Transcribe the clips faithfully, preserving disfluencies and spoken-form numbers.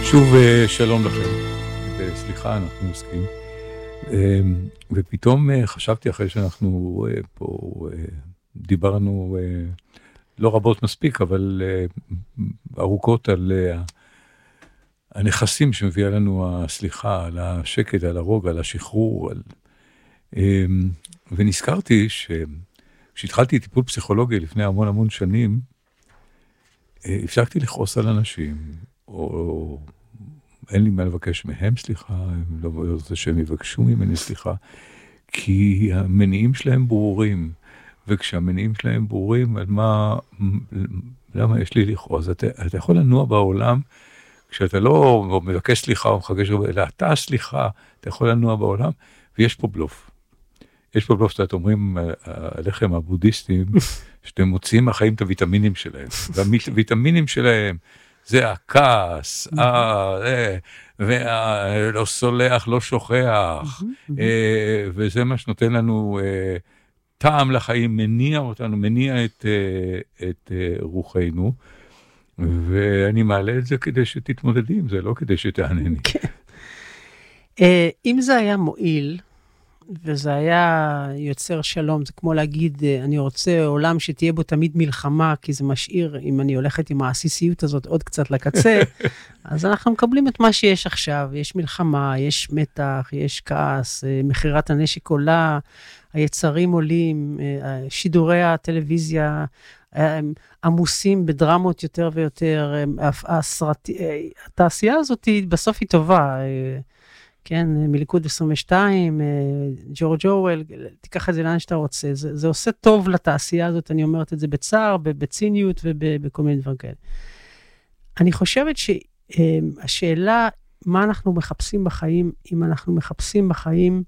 שוב שלום לכם, וסליחה, אנחנו עוסקים. ופתאום חשבתי אחרי שאנחנו פה דיברנו לא רבות מספיק, אבל ארוכות על הנכסים שמביאה לנו הסליחה, על השקט, על הרוגע, על השחרור. על... ונזכרתי שכשהתחלתי טיפול פסיכולוגי לפני המון המון שנים, הפסקתי לכעוס על אנשים, או אין לי מה לבקש מהם סליחה, הם לא רוצה שהם יבקשו ממני סליחה, כי המניעים שלהם ברורים, וכשהמניעים שלהם ברורים, על מה, למה יש לי לכעוס? אתה, אתה יכול לנוע בעולם, כשאתה לא מבקש סליחה או מחגש רבה, אלא אתה סליחה, אתה יכול לנוע בעולם, ויש פה בלוף. יש פה בלוף שאתם אומרים עליכם הבודהיסטים, שאתם מוצאים מהחיים את הוויטמינים שלהם, והוויטמינים שלהם, זה הכעס, ולא סולח, לא שוכח, וזה מה שנותן לנו טעם לחיים, מניע אותנו, מניע את, את רוחנו, ואני מעלה את זה כדי שתתמודדי עם זה, לא כדי שתענני. כן. אם זה היה מועיל, וזה היה יוצר שלום, זה כמו להגיד, אני רוצה עולם שתהיה בו תמיד מלחמה, כי זה משאיר, אם אני הולכת עם העסיסיות הזאת עוד קצת לקצה, אז אנחנו מקבלים את מה שיש עכשיו, יש מלחמה, יש מתח, יש כעס, מחירת הנשק עולה, היצרים עולים, שידורי הטלוויזיה עמוסים בדרמות יותר ויותר, הסרט, התעשייה הזאת בסוף היא טובה, כן, מלכוד עשרים ושתיים, ג'ורג' אורוול, תיקח את זה לאן שאתה רוצה. זה, זה עושה טוב לתעשייה הזאת, אני אומרת את זה בצער, בציניות ובכל מיני דברים כאלה. אני חושבת שהשאלה, מה אנחנו מחפשים בחיים, אם אנחנו מחפשים בחיים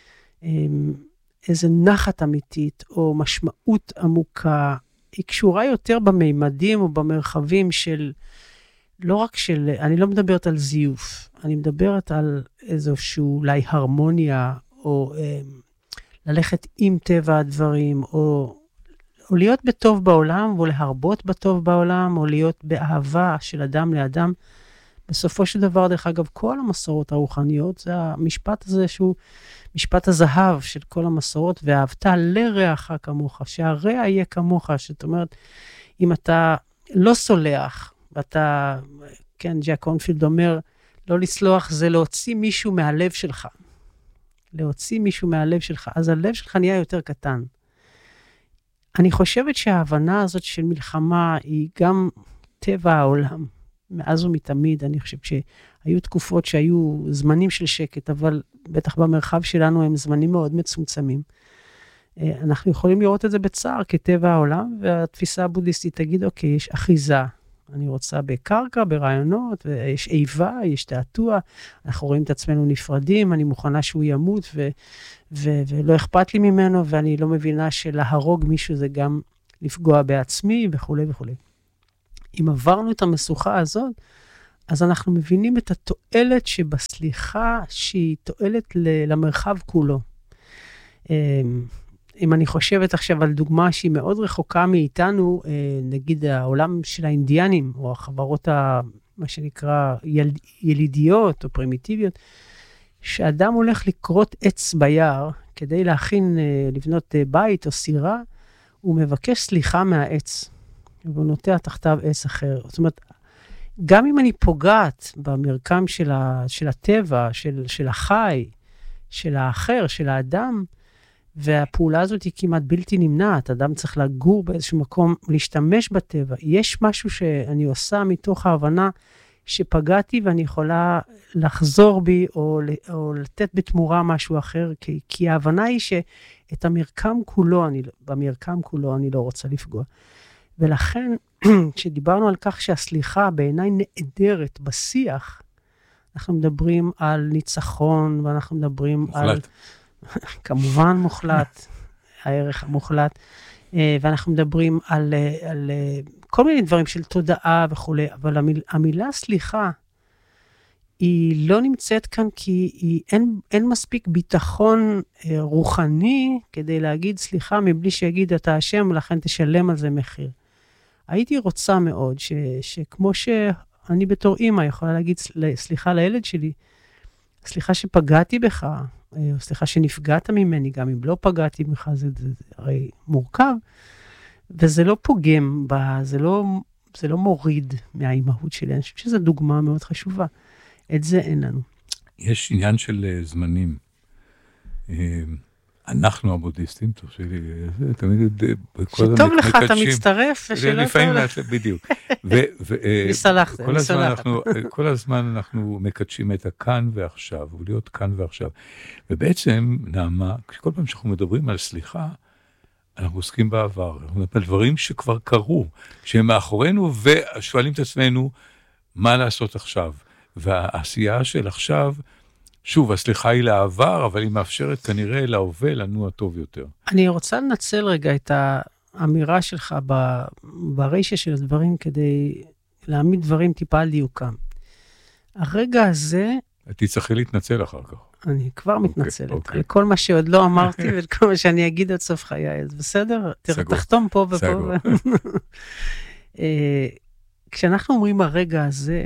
איזה נחת אמיתית, או משמעות עמוקה, היא קשורה יותר בממדים או במרחבים של, לא רק של, אני לא מדברת על זיוף, אני מדברת על איזשהו אולי הרמוניה, או אה, ללכת עם טבע הדברים, או, או להיות בטוב בעולם, או להרבות בטוב בעולם, או להיות באהבה של אדם לאדם. בסופו של דבר, דרך אגב, כל המסורות הרוחניות, זה המשפט הזה שהוא משפט הזהב של כל המסורות, ואהבת לרעך כמוך, שהרע יהיה כמוך, זאת אומרת, אם אתה לא סולח, ואתה, כן, ג'ק קונפילד אומר, לא לסלוח זה להוציא מישהו מהלב שלך. להוציא מישהו מהלב שלך. אז הלב שלך נהיה יותר קטן. אני חושבת שההבנה הזאת של מלחמה היא גם טבע העולם. מאז ומתמיד, אני חושבת שהיו תקופות שהיו זמנים של שקט, אבל בטח במרחב שלנו הם זמנים מאוד מצומצמים. אנחנו יכולים לראות את זה בצער כטבע העולם, והתפיסה הבודהיסטית תגיד, אוקיי, יש אחיזה. אני רוצה בקרקע, ברעיונות, ויש איבה, יש תעתוע, אנחנו רואים את עצמנו נפרדים, אני מוכנה שהוא ימות, ו- ו- ולא אכפת לי ממנו, ואני לא מבינה שלהרוג מישהו זה גם לפגוע בעצמי, וכו' וכו'. אם עברנו את המשוכה הזאת, אז אנחנו מבינים את התועלת שבסליחה, שהיא תועלת למרחב כולו. אם אני חושבת עכשיו על דוגמה שהיא מאוד רחוקה מאיתנו, נגיד העולם של האינדיאנים, או החברות, ה, מה שנקרא, יל, ילידיות או פרימיטיביות, שאדם הולך לקרות עץ ביער, כדי להכין, לבנות בית או סירה, הוא מבקש סליחה מהעץ, והוא נוטע תחתיו עץ אחר. זאת אומרת, גם אם אני פוגעת במרקם של, ה, של הטבע, של, של החי, של האחר, של האדם, והפעולה הזאת היא כמעט בלתי נמנעת, אדם צריך לגור באיזשהו מקום, להשתמש בטבע. יש משהו שאני עושה מתוך ההבנה שפגעתי, ואני יכולה לחזור בי, או, או לתת בתמורה משהו אחר, כי, כי ההבנה היא שאת המרקם כולו, אני, במרקם כולו אני לא רוצה לפגוע. ולכן, כשדיברנו על כך שהסליחה בעיניי נעדרת בשיח, אנחנו מדברים על ניצחון, ואנחנו מדברים מוחלט. על... כמובן מוחלט, הערך המוחלט, ואנחנו מדברים על, על כל מיני דברים של תודעה וכו', אבל המיל, המילה סליחה, היא לא נמצאת כאן כי היא, אין, אין מספיק ביטחון רוחני, כדי להגיד סליחה מבלי שיגיד אתה השם, ולכן תשלם על זה מחיר. הייתי רוצה מאוד ש, שכמו ש... אני בתור אימא יכולה להגיד סליחה לילד שלי, סליחה שפגעתי בך, או סליחה שנפגעת ממני, גם אם לא פגעתי בך, זה, זה, זה הרי מורכב, וזה לא פוגם בה, זה לא, זה לא מוריד מהאימהות שלי. אני חושבת שזו דוגמה מאוד חשובה. את זה אין לנו. יש עניין של זמנים. אנחנו הבודהיסטים, תרשי לי, תמיד... שטוב לך, אתה מצטרף, ושלא לפעמים, בדיוק. מסלחת, מסלחת. כל הזמן אנחנו מקדשים את הכאן ועכשיו, ולהיות כאן ועכשיו. ובעצם, נעמה, כל פעם שאנחנו מדברים על סליחה, אנחנו עוסקים בעבר, אנחנו מדברים על דברים שכבר קרו, שהם מאחורינו, ושואלים את עצמנו, מה לעשות עכשיו? והעשייה של עכשיו, שוב, הסליחה היא לעבר, אבל היא מאפשרת כנראה להווה לנו הטוב יותר. אני רוצה לנצל רגע את האמירה שלך ברשע של הדברים, כדי להעמיד דברים טיפה על דיוקם. הרגע הזה... תצטרכי להתנצל אחר כך. אני כבר מתנצלת. Okay, okay. על כל מה שעוד לא אמרתי, וכל מה שאני אגיד עד סוף חיי. אז בסדר? סגור. תחתום פה ופה. סגור. כשאנחנו אומרים הרגע הזה,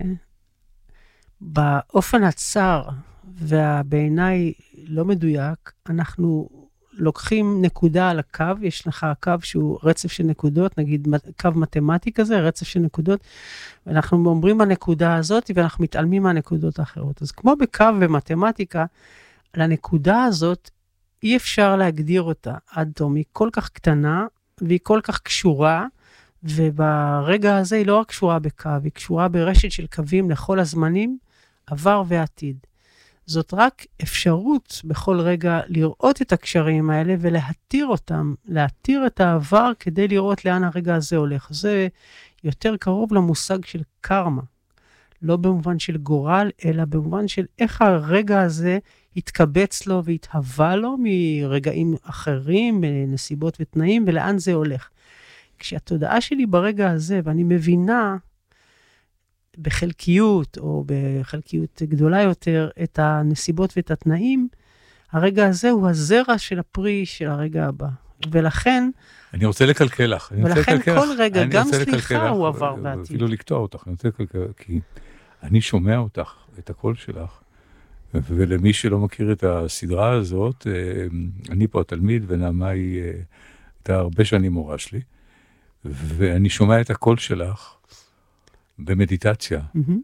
באופן הצר, ובעיניי לא מדויק, אנחנו לוקחים נקודה על הקו, יש לך קו שהוא רצף של נקודות, נגיד קו מתמטי כזה, רצף של נקודות, ואנחנו אומרים הנקודה הזאת, ואנחנו מתעלמים מהנקודות האחרות. אז כמו בקו במתמטיקה, לנקודה הזאת, אי אפשר להגדיר אותה עד תום, היא כל כך קטנה, והיא כל כך קשורה, וברגע הזה היא לא רק קשורה בקו, היא קשורה ברשת של קווים לכל הזמנים, עבר ועתיד. זאת רק אפשרות בכל רגע לראות את הקשרים האלה ולהתיר אותם, להתיר את העבר כדי לראות לאן הרגע הזה הולך. זה יותר קרוב למושג של קרמה. לא במובן של גורל, אלא במובן של איך הרגע הזה התקבץ לו והתהווה לו מרגעים אחרים, נסיבות ותנאים, ולאן זה הולך. כשהתודעה שלי ברגע הזה, ואני מבינה בחלקיות, או בחלקיות גדולה יותר, את הנסיבות ואת התנאים, הרגע הזה הוא הזרע של הפרי של הרגע הבא. ולכן... אני רוצה לקלקל לך. ולכן כל רגע, גם סליחה הוא עבר בעתיד. אפילו לקטוע אותך, אני רוצה לקלקל, כי אני שומע אותך, את הקול שלך, ולמי שלא מכיר את הסדרה הזאת, אני פה התלמיד, ונעמה היא הייתה הרבה שנים מורה שלי, ואני שומע את הקול שלך, במדיטציה, mm-hmm.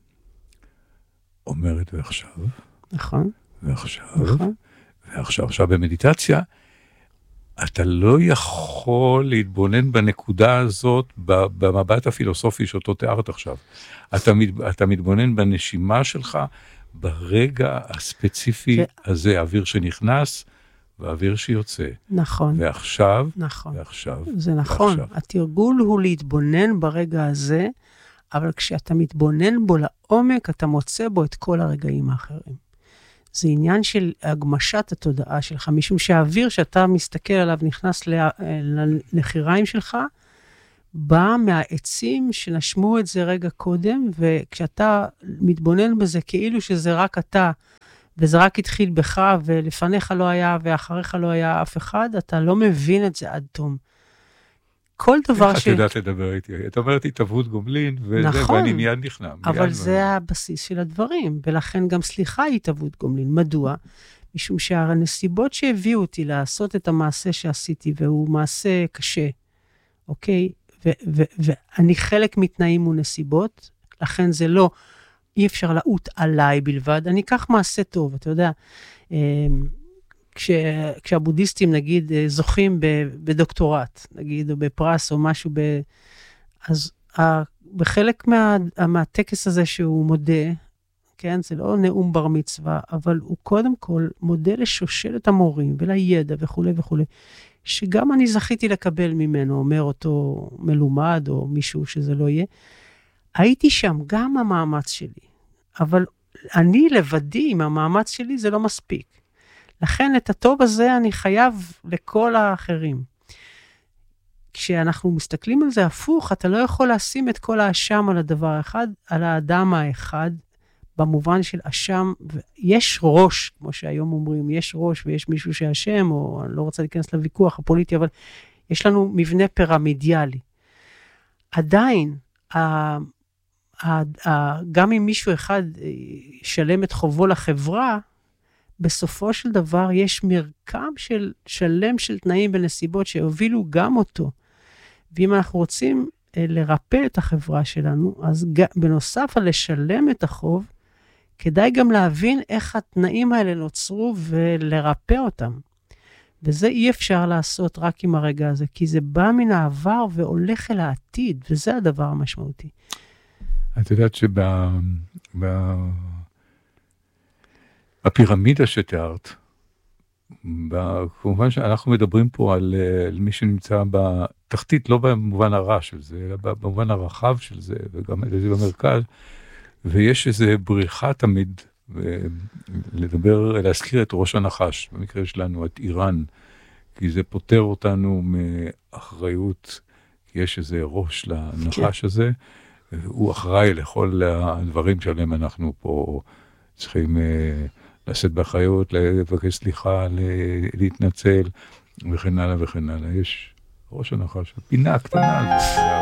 אומרת ועכשיו, נכון, ועכשיו, נכון. ועכשיו, עכשיו במדיטציה, אתה לא יכול להתבונן בנקודה הזאת, במבט הפילוסופי שאותו תיארת עכשיו. אתה, אתה מתבונן בנשימה שלך, ברגע הספציפי ו... הזה, האוויר שנכנס, והאוויר שיוצא. נכון. ועכשיו, נכון. ועכשיו, זה נכון. ועכשיו. התרגול הוא להתבונן ברגע הזה, אבל כשאתה מתבונן בו לעומק, אתה מוצא בו את כל הרגעים האחרים. זה עניין של הגמשת התודעה שלך, משום שהאוויר שאתה מסתכל עליו נכנס לנחיריים שלך, בא מהעצים שנשמו את זה רגע קודם, וכשאתה מתבונן בזה כאילו שזה רק אתה, וזה רק התחיל בך, ולפניך לא היה, ואחריך לא היה אף אחד, אתה לא מבין את זה עד תום. כל דבר ש... איך את יודעת לדבר איתי? את אומרת התהוות גומלין, ואני מיד נכנע. אבל זה הבסיס של הדברים, ולכן גם סליחה היא התהוות גומלין. מדוע? משום שהנסיבות שהביאו אותי לעשות את המעשה שעשיתי, והוא מעשה קשה, אוקיי? ואני חלק מתנאים ונסיבות, לכן זה לא, אי אפשר לעוט עליי בלבד, אני אקח מעשה טוב, אתה יודע, כש, כשהבודהיסטים, נגיד, זוכים בדוקטורט, נגיד, או בפרס, או משהו, ב, אז ה, בחלק מה, מהטקס הזה שהוא מודה, כן, זה לא נאום בר מצווה, אבל הוא קודם כל מודה לשושלת המורים, ולידע וכו' וכו', שגם אני זכיתי לקבל ממנו, אומר אותו מלומד, או מישהו שזה לא יהיה, הייתי שם גם המאמץ שלי, אבל אני לבדי עם המאמץ שלי זה לא מספיק. לכן את הטוב הזה אני חייב לכל האחרים. כשאנחנו מסתכלים על זה הפוך, אתה לא יכול לשים את כל האשם על הדבר האחד, על האדם האחד, במובן של אשם, יש ראש, כמו שהיום אומרים, יש ראש ויש מישהו שאשם, או אני לא רוצה להיכנס לוויכוח הפוליטי, אבל יש לנו מבנה פירמידיאלי. עדיין, גם אם מישהו אחד ישלם את חובו לחברה, בסופו של דבר יש מרקם של שלם של תנאים ונסיבות שהובילו גם אותו. ואם אנחנו רוצים לרפא את החברה שלנו, אז בנוסף על לשלם את החוב, כדאי גם להבין איך התנאים האלה נוצרו ולרפא אותם. וזה אי אפשר לעשות רק עם הרגע הזה, כי זה בא מן העבר והולך אל העתיד, וזה הדבר המשמעותי. את יודעת שבפירמידה שתיארת, כמובן שאנחנו מדברים פה על, על מי שנמצא בתחתית, לא במובן הרע של זה, אלא במובן הרחב של זה, וגם לזה במרכז, ויש איזו בריחה תמיד, לדבר, להזכיר את ראש הנחש, במקרה שלנו, את איראן, כי זה פותר אותנו מאחריות, כי יש איזה ראש לנחש הזה, הוא אחראי לכל הדברים שלהם אנחנו פה צריכים לשאת באחריות, לבקש סליחה, להתנצל, וכן הלאה וכן הלאה. יש ראש הנחש, הפינה הקטנה הזאת.